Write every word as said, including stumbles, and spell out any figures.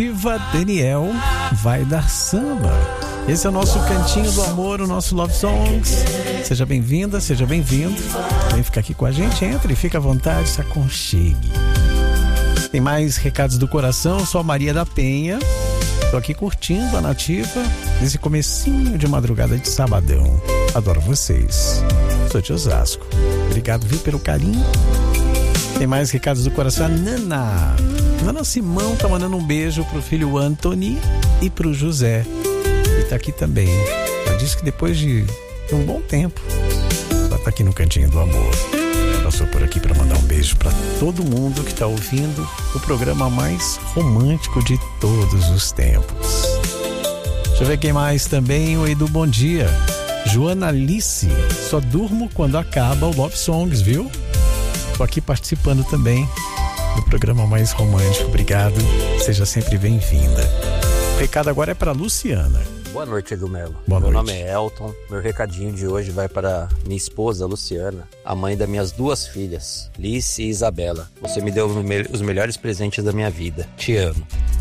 Viva Daniel vai dar samba. Esse é o nosso cantinho do amor, o nosso Love Songs. Seja bem-vinda, seja bem-vindo. Vem ficar aqui com a gente, entre, fica à vontade, se aconchegue. Tem mais recados do coração, sou a Maria da Penha. Tô aqui curtindo a Nativa nesse comecinho de madrugada de sabadão. Adoro vocês. Sou de Osasco. Obrigado, viu, pelo carinho. Tem mais recados do coração. A Nana. Nana Simão tá mandando um beijo pro filho Anthony e pro José. E tá aqui também. Ela disse que depois de um bom tempo, ela tá aqui no Cantinho do Amor. Passou por aqui para mandar um beijo para todo mundo que tá ouvindo o programa mais romântico de todos os tempos. Deixa eu ver quem mais também. O Edu, bom dia. Joana Alice, só durmo quando acaba o Love Songs, viu? Tô aqui participando também do programa mais romântico. Obrigado, seja sempre bem-vinda. O recado agora é para Luciana. Boa noite, Edu Melo. Boa Meu noite. nome é Elton. Meu recadinho de hoje vai para minha esposa, Luciana, a mãe das minhas duas filhas, Liz e Isabela. Você me deu os melhores presentes da minha vida. Te amo.